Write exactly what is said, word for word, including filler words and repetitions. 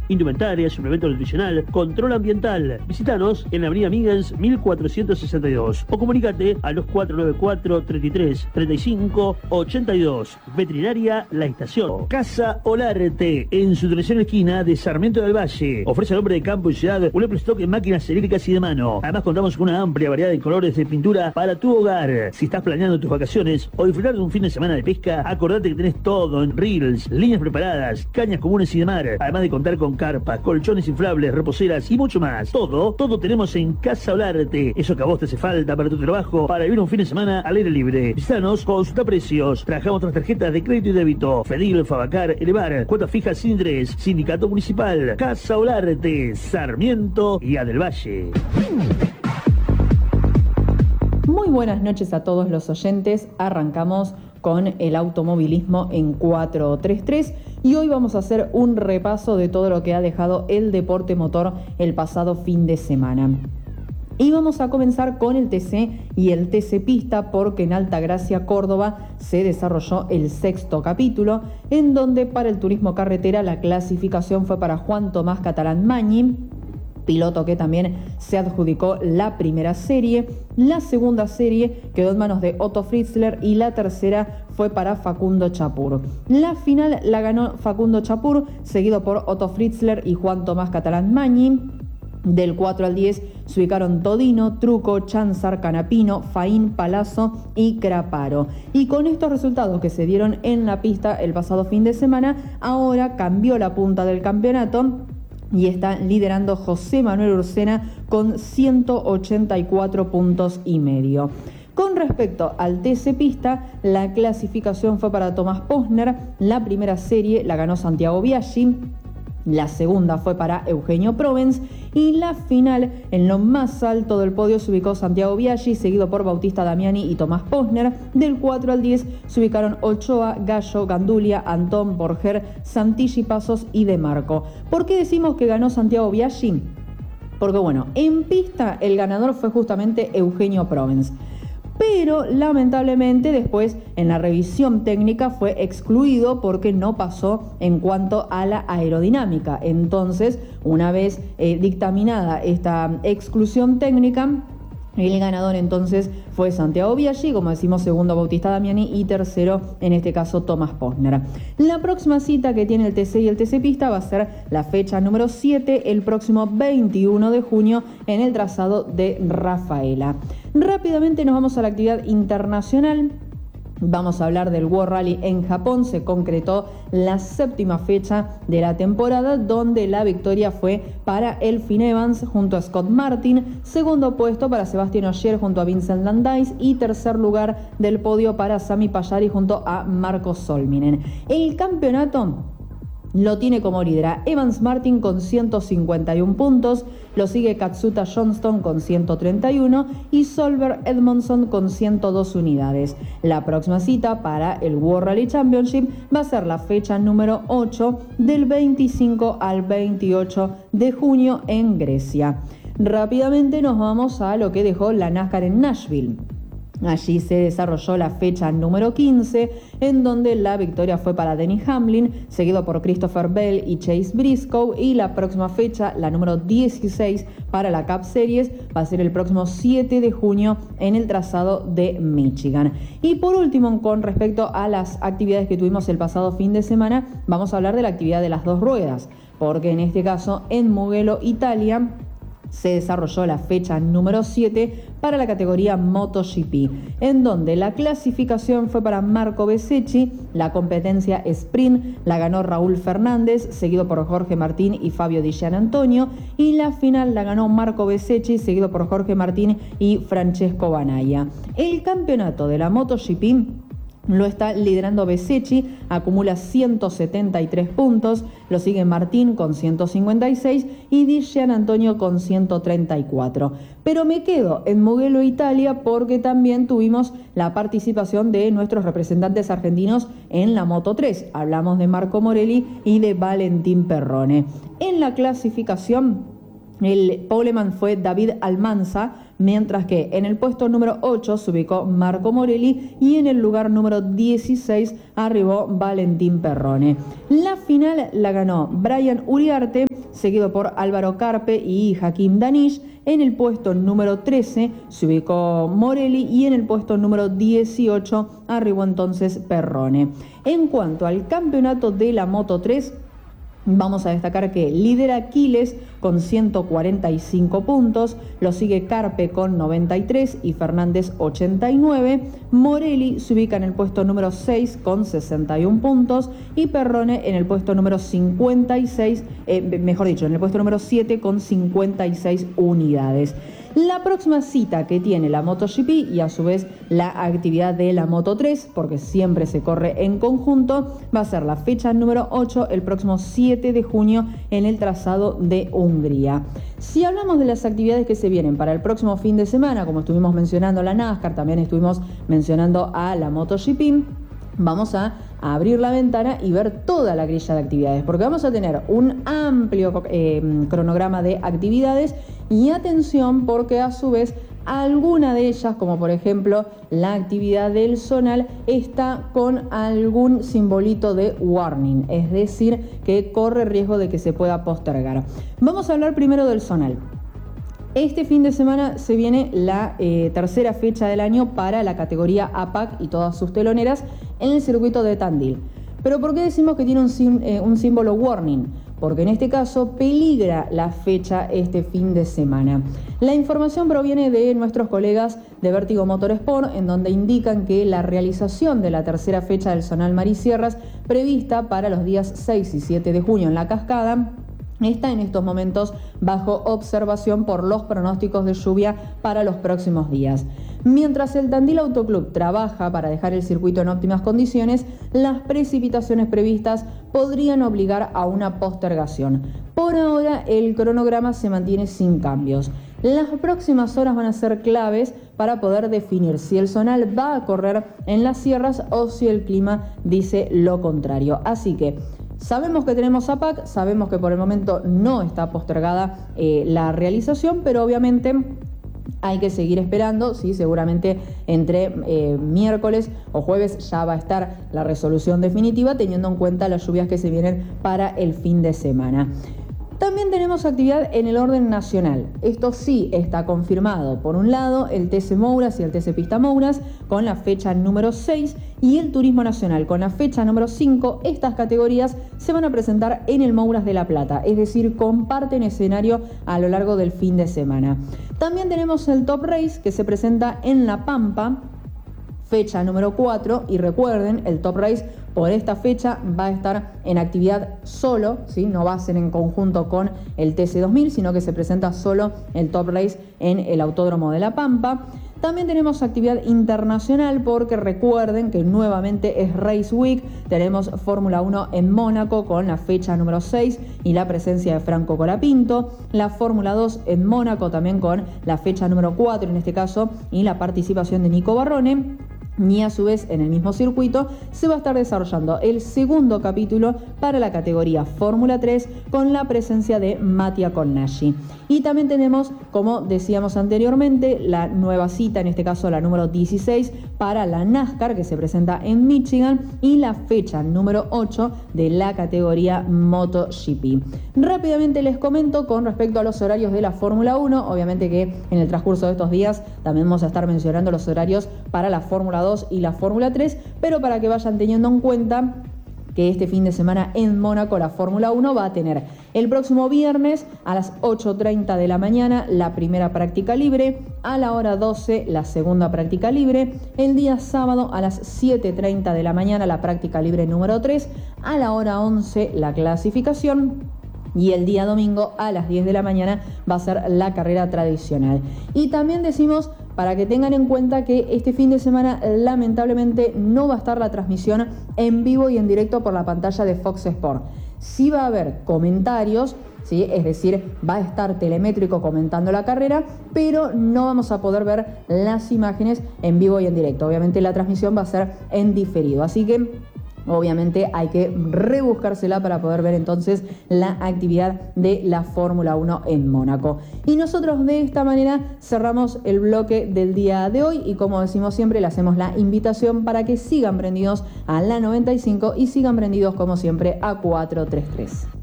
indumentaria, suplemento nutricional, control ambiental. Visítanos en la avenida Miggins mil cuatrocientos sesenta y dos o comunícate a los cuatro nueve cuatro, treinta y tres, treinta y cinco, ochenta y dos. Veterinaria La Estación. Casa Olarte, en su tradicional esquina de Sarmiento del Valle. Ofrece al hombre de campo y ciudad un amplio stock en máquinas eléctricas y de mano. Además contamos con una amplia variedad de colores de pintura para tu hogar. Si estás planeando tus vacaciones o disfrutar de un fin de semana de pesca, acordate que tenés todo en reels, líneas preparadas, cañas comunes y de mar. Además de contar con carpas, colchones inflables, reposeras y mucho más. Todo, todo tenemos en Casa Olarte. Eso que a vos te hace falta para tu trabajo, para vivir un fin de semana al aire libre. Visítanos, consulta precios. Trabajamos tras tarjetas de crédito y débito. Fedil, Fabacar, Elevar, cuotas fijas sin interés. Sindicato Municipal. Casa Olarte, Sarmiento y A del Valle. Muy buenas noches a todos los oyentes. Arrancamos con el automovilismo en cuatro tres tres y hoy vamos a hacer un repaso de todo lo que ha dejado el deporte motor el pasado fin de semana. Y vamos a comenzar con el T C y el T C Pista, porque en Altagracia, Córdoba, se desarrolló el sexto capítulo, en donde para el turismo carretera la clasificación fue para Juan Tomás Catalán Mañi, piloto que también se adjudicó la primera serie. La segunda serie quedó en manos de Otto Fritzler y la tercera fue para Facundo Chapur. La final la ganó Facundo Chapur, seguido por Otto Fritzler y Juan Tomás Catalán Mañi. Del cuatro al diez se ubicaron Todino, Truco, Chanzar, Canapino, Faín, Palazzo y Craparo. Y con estos resultados que se dieron en la pista el pasado fin de semana, ahora cambió la punta del campeonato y está liderando José Manuel Ursena con ciento ochenta y cuatro puntos y medio. Con respecto al T C Pista, la clasificación fue para Tomás Posner. La primera serie la ganó Santiago Biaggi. La segunda fue para Eugenio Provence y la final, en lo más alto del podio, se ubicó Santiago Biaggi, seguido por Bautista Damiani y Tomás Posner. Del cuatro al diez se ubicaron Ochoa, Gallo, Gandulia, Antón, Borger, Santilli, Pasos y De Marco. ¿Por qué decimos que ganó Santiago Biaggi? Porque bueno, en pista el ganador fue justamente Eugenio Provence. Pero lamentablemente después en la revisión técnica fue excluido porque no pasó en cuanto a la aerodinámica. Entonces, una vez eh, dictaminada esta exclusión técnica, el ganador entonces fue Santiago Biaggi, como decimos, segundo Bautista Damiani y tercero, en este caso, Tomás Posner. La próxima cita que tiene el T C y el T C Pista va a ser la fecha número siete, el próximo veintiuno de junio, en el trazado de Rafaela. Rápidamente nos vamos a la actividad internacional. Vamos a hablar del World Rally en Japón. Se concretó la séptima fecha de la temporada, donde la victoria fue para Elfyn Evans junto a Scott Martin, segundo puesto para Sebastián Ogier junto a Vincent Landais y tercer lugar del podio para Sami Pajari junto a Marco Solminen. El campeonato lo tiene como líder a Evans Martin con ciento cincuenta y uno puntos, lo sigue Katsuta Johnston con ciento treinta y uno y Solberg Edmondson con ciento dos unidades. La próxima cita para el World Rally Championship va a ser la fecha número ocho, del veinticinco al veintiocho de junio en Grecia. Rápidamente nos vamos a lo que dejó la NASCAR en Nashville. Allí se desarrolló la fecha número quince, en donde la victoria fue para Denny Hamlin, seguido por Christopher Bell y Chase Briscoe, y la próxima fecha, la número dieciséis para la Cup Series, va a ser el próximo siete de junio en el trazado de Michigan. Y por último, con respecto a las actividades que tuvimos el pasado fin de semana, vamos a hablar de la actividad de las dos ruedas, porque en este caso en Mugello, Italia, se desarrolló la fecha número siete para la categoría MotoGP, en donde la clasificación fue para Marco Bezzecchi, la competencia sprint la ganó Raúl Fernández, seguido por Jorge Martín y Fabio Di Gianantonio, y la final la ganó Marco Bezzecchi, seguido por Jorge Martín y Francesco Banaya. El campeonato de la MotoGP lo está liderando Bezzecchi, acumula ciento setenta y tres puntos, lo sigue Martín con ciento cincuenta y seis y Di Gianantonio con ciento treinta y cuatro. Pero me quedo en Mugello, Italia, porque también tuvimos la participación de nuestros representantes argentinos en la Moto tres. Hablamos de Marco Morelli y de Valentín Perrone. En la clasificación, el poleman fue David Almanza mientras que en el puesto número ocho se ubicó Marco Morelli y en el lugar número dieciséis arribó Valentín Perrone. La final la ganó Brian Uriarte, seguido por Álvaro Carpe y Hakim Danish. En el puesto número trece se ubicó Morelli y en el puesto número dieciocho arribó entonces Perrone. En cuanto al campeonato de la Moto tres, vamos a destacar que lidera Aquiles con ciento cuarenta y cinco puntos, lo sigue Carpe con noventa y tres y Fernández ochenta y nueve, Morelli se ubica en el puesto número seis con sesenta y uno puntos y Perrone en el puesto número cincuenta y seis, eh, mejor dicho, en el puesto número siete con cincuenta y seis unidades. La próxima cita que tiene la MotoGP y a su vez la actividad de la Moto tres, porque siempre se corre en conjunto, va a ser la fecha número ocho el próximo siete de junio en el trazado de Hungría. Si hablamos de las actividades que se vienen para el próximo fin de semana, como estuvimos mencionando la NASCAR, también estuvimos mencionando a la MotoGP, vamos a abrir la ventana y ver toda la grilla de actividades, porque vamos a tener un amplio eh, cronograma de actividades y atención porque a su vez alguna de ellas, como por ejemplo la actividad del zonal, está con algún simbolito de warning, es decir, que corre riesgo de que se pueda postergar. Vamos a hablar primero del zonal. Este fin de semana se viene la eh, tercera fecha del año para la categoría A P A C y todas sus teloneras en el circuito de Tandil. ¿Pero por qué decimos que tiene un, sim, eh, un símbolo warning? Porque en este caso peligra la fecha este fin de semana. La información proviene de nuestros colegas de Vértigo Motorsport, en donde indican que la realización de la tercera fecha del zonal Marisierras, prevista para los días seis y siete de junio en La Cascada, está en estos momentos bajo observación por los pronósticos de lluvia para los próximos días. Mientras el Tandil Autoclub trabaja para dejar el circuito en óptimas condiciones, las precipitaciones previstas podrían obligar a una postergación. Por ahora, el cronograma se mantiene sin cambios. Las próximas horas van a ser claves para poder definir si el zonal va a correr en las sierras o si el clima dice lo contrario. Así que sabemos que tenemos A P A C, sabemos que por el momento no está postergada eh, la realización, pero obviamente hay que seguir esperando, ¿sí? Seguramente entre eh, miércoles o jueves ya va a estar la resolución definitiva, teniendo en cuenta las lluvias que se vienen para el fin de semana. También tenemos actividad en el orden nacional. Esto sí está confirmado. Por un lado, el T C Mouras y el T C Pista Mouras con la fecha número seis y el Turismo Nacional con la fecha número cinco. Estas categorías se van a presentar en el Mouras de La Plata, es decir, comparten escenario a lo largo del fin de semana. También tenemos el Top Race que se presenta en La Pampa, fecha número cuatro, y recuerden, el Top Race por esta fecha va a estar en actividad solo, ¿sí? No va a ser en conjunto con el T C dos mil, sino que se presenta solo el Top Race en el Autódromo de La Pampa. También tenemos actividad internacional porque recuerden que nuevamente es Race Week, tenemos Fórmula uno en Mónaco con la fecha número seis y la presencia de Franco Colapinto, la Fórmula dos en Mónaco también con la fecha número cuatro en este caso y la participación de Nico Barrone. Y a su vez en el mismo circuito se va a estar desarrollando el segundo capítulo para la categoría Fórmula tres con la presencia de Mattia Colnaghi. Y también tenemos, como decíamos anteriormente, la nueva cita, en este caso la número dieciséis, para la NASCAR que se presenta en Michigan y la fecha número ocho de la categoría MotoGP. Rápidamente les comento con respecto a los horarios de la Fórmula uno, obviamente que en el transcurso de estos días también vamos a estar mencionando los horarios para la Fórmula dos y la Fórmula tres, pero para que vayan teniendo en cuenta que este fin de semana en Mónaco la Fórmula uno va a tener el próximo viernes a las ocho treinta de la mañana la primera práctica libre, a la hora doce la segunda práctica libre, el día sábado a las siete treinta de la mañana la práctica libre número tres, a la hora once la clasificación. Y el día domingo a las diez de la mañana va a ser la carrera tradicional. Y también decimos, para que tengan en cuenta, que este fin de semana lamentablemente no va a estar la transmisión en vivo y en directo por la pantalla de Fox Sport. Sí va a haber comentarios, ¿sí? Es decir, va a estar Telemétrico comentando la carrera, pero no vamos a poder ver las imágenes en vivo y en directo. Obviamente la transmisión va a ser en diferido. Así que obviamente hay que rebuscársela para poder ver entonces la actividad de la Fórmula uno en Mónaco. Y nosotros de esta manera cerramos el bloque del día de hoy y como decimos siempre, le hacemos la invitación para que sigan prendidos a la noventa y cinco y sigan prendidos como siempre a cuatro tres tres.